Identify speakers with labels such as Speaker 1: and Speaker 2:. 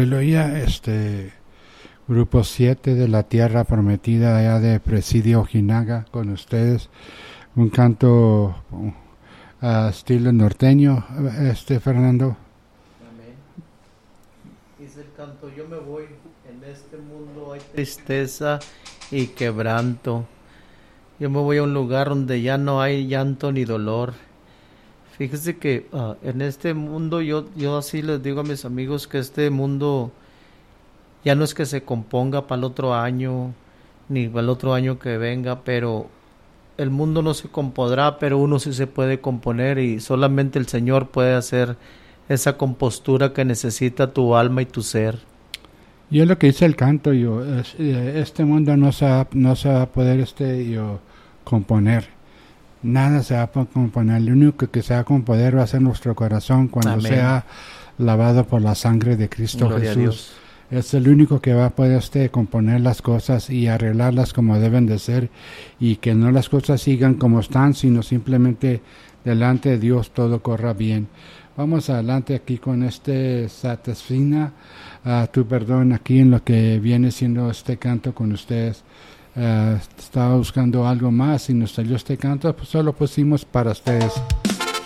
Speaker 1: Aleluya, Grupo 7 de la Tierra Prometida allá de Presidio Ojinaga con ustedes. Un canto estilo norteño, Fernando.
Speaker 2: Amén. Dice el canto: yo me voy, en este mundo hay tristeza y quebranto. Yo me voy a un lugar donde ya no hay llanto ni dolor. Fíjese que en este mundo, yo así les digo a mis amigos que este mundo ya no es que se componga para el otro año, ni para el otro año que venga, pero el mundo no se compondrá, pero uno sí se puede componer, y solamente el Señor puede hacer esa compostura que necesita tu alma y tu ser.
Speaker 1: Y es lo que dice el canto, este mundo no se va a poder componer. Nada se va a componer. Lo único que se va a componer va a ser nuestro corazón cuando
Speaker 2: Amén.
Speaker 1: sea lavado por la sangre de Cristo
Speaker 2: Gloria a
Speaker 1: Jesús.
Speaker 2: Dios.
Speaker 1: Es el único que va a poder componer las cosas y arreglarlas como deben de ser, y que no las cosas sigan como están, sino simplemente delante de Dios todo corra bien. Vamos adelante aquí con Satisfina tu perdón, aquí en lo que viene siendo este canto con ustedes. Estaba buscando algo más y nos salió este canto, pues solo pusimos para ustedes.